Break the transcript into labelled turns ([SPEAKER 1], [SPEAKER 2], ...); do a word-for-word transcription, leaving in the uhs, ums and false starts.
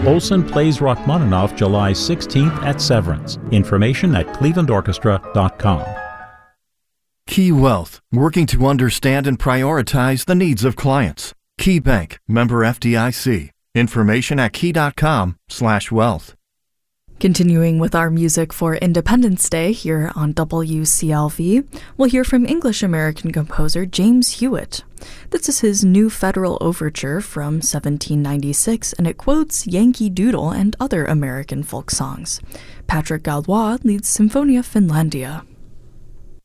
[SPEAKER 1] Olson plays Rachmaninoff July sixteenth at Severance. Information at cleveland orchestra dot com.
[SPEAKER 2] Key Wealth, working to understand and prioritize the needs of clients. Key Bank, member F D I C. Information at key.com slash wealth.
[SPEAKER 3] Continuing with our music for Independence Day here on W C L V, we'll hear from English-American composer James Hewitt. This is his new Federal Overture from seventeen ninety-six, and it quotes Yankee Doodle and other American folk songs. Patrick Gallois leads Symphonia Finlandia.